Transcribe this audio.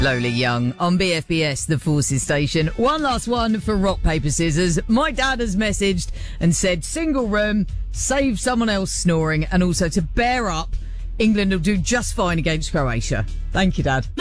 Lola Young on BFBS, the Forces Station. One last one for rock, paper, scissors. My dad has messaged and said, single room, save someone else snoring, and also to bear up. England will do just fine against Croatia. Thank you, Dad.